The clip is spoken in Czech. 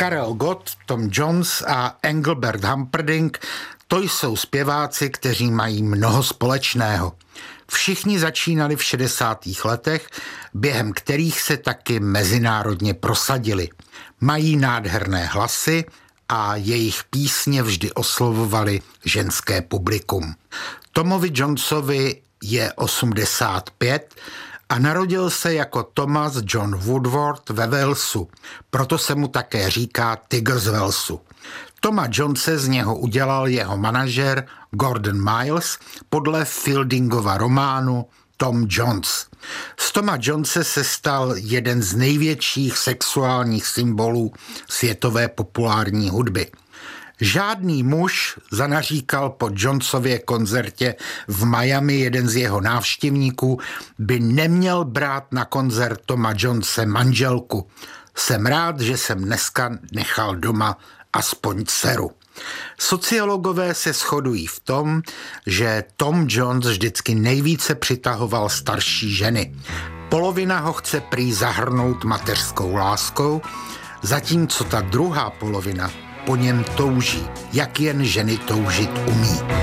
Karel Gott, Tom Jones a Engelbert Humperdinck, to jsou zpěváci, kteří mají mnoho společného. Všichni začínali v 60. letech, během kterých se taky mezinárodně prosadili. Mají nádherné hlasy a jejich písně vždy oslovovaly ženské publikum. Tomovi Jonesovi je 85 a narodil se jako Thomas John Woodward ve Walesu, proto se mu také říká Tygr z Walesu. Toma Jonese z něho udělal jeho manažer Gordon Miles podle Fieldingova románu Tom Jones. Z Toma Jonese se stal jeden z největších sexuálních symbolů světové populární hudby. Žádný muž, zanaříkal po Jonesově koncertě v Miami jeden z jeho návštěvníků, by neměl brát na koncert Toma Jonese manželku. Jsem rád, že jsem dneska nechal doma aspoň dceru. Sociologové se shodují v tom, že Tom Jones vždycky nejvíce přitahoval starší ženy. Polovina ho chce prý zahrnout mateřskou láskou, zatímco ta druhá polovina po něm touží, jak jen ženy toužit umí.